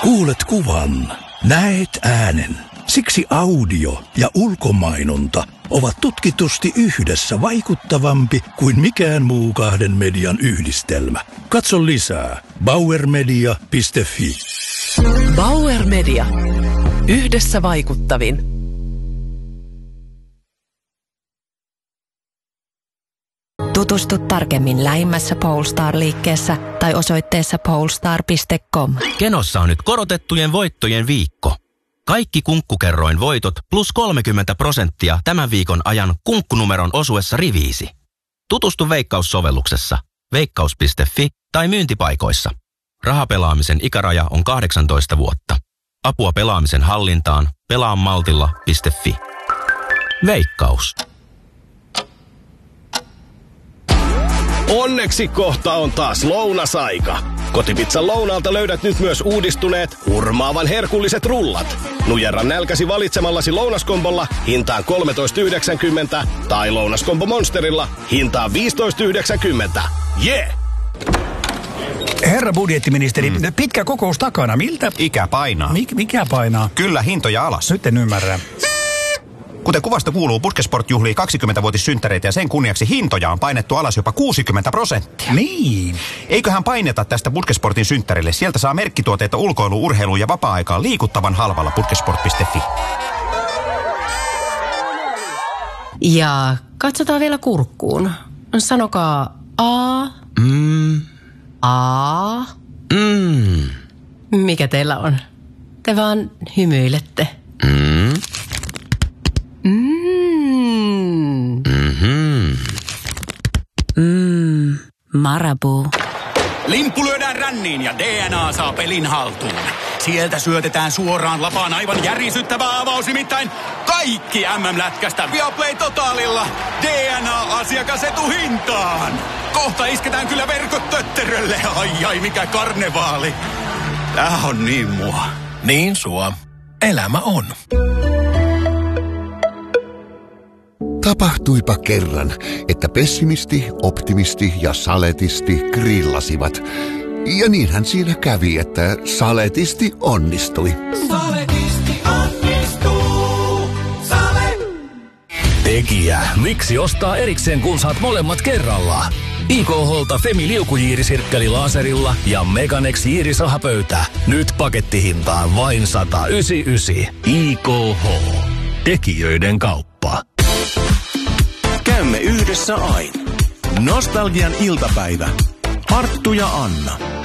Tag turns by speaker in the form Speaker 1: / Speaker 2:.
Speaker 1: Kuulet kuvan, näet äänen. Siksi audio ja ulkomainonta ovat tutkitusti yhdessä vaikuttavampi kuin mikään muu kahden median yhdistelmä. Katso lisää bauermedia.fi.
Speaker 2: Bauer Media. Yhdessä vaikuttavin.
Speaker 3: Tutustu tarkemmin lähimmässä Polestar-liikkeessä tai osoitteessa polestar.com.
Speaker 4: Kenossa on nyt korotettujen voittojen viikko. Kaikki kunkkukerroin voitot plus 30% tämän viikon ajan kunkkunumeron osuessa riviisi. Tutustu Veikkaus-sovelluksessa, veikkaus.fi tai myyntipaikoissa. Rahapelaamisen ikäraja on 18 vuotta. Apua pelaamisen hallintaan pelaamaltilla.fi. Veikkaus.
Speaker 5: Onneksi kohta on taas lounasaika. Kotipizzan lounaalta löydät nyt myös uudistuneet, hurmaavan herkulliset rullat. Nujerra nälkäsi valitsemallasi lounaskombolla hintaan 13,90 tai lounaskombo Monsterilla hintaan 15,90. Yeah!
Speaker 6: Herra budjettiministeri, pitkä kokous takana. Miltä?
Speaker 7: Ikä painaa.
Speaker 6: Mikä painaa?
Speaker 7: Kyllä, hintoja alas.
Speaker 6: Nyt en ymmärrä.
Speaker 7: Kuten kuvasta kuuluu, Puskesport juhlii 20-vuotissynttäreitä ja sen kunniaksi hintoja on painettu alas jopa 60%.
Speaker 6: Niin.
Speaker 7: Eiköhän paineta tästä Puskesportin synttärille. Sieltä saa merkkituotteita ulkoilu, urheilu ja vapaa-aikaan liikuttavan halvalla puskesport.fi.
Speaker 8: Ja katsotaan vielä kurkkuun. Sanokaa A. A. Mikä teillä on? Te vaan hymyilette.
Speaker 3: Marabou.
Speaker 9: Limppu lyödään ränniin ja DNA saa pelin haltuun. Sieltä syötetään suoraan lapaan aivan järisyttävä avaus, nimittäin kaikki MM-lätkästä Viaplay Totalilla. DNA-asiakasetu hintaan. Kohta isketään kyllä verkot tötterölle. Ai mikä karnevaali. Tää on niin mua.
Speaker 1: Niin sua. Elämä on.
Speaker 10: Tapahtuipa kerran, että pessimisti, optimisti ja saletisti grillasivat. Ja niinhän siinä kävi, että saletisti onnistui.
Speaker 9: Saletisti onnistuu. Sale.
Speaker 11: Tekijä, miksi ostaa erikseen kun saat molemmat kerralla? IKH:lta Femi liukuhiirisirkkeli laserilla ja Meganex hiirisahapöytä. Nyt pakettihintaan vain 199. IKH. Tekijöiden kauppa.
Speaker 12: Käymme yhdessä aina. Nostalgian iltapäivä. Arttu ja Anna.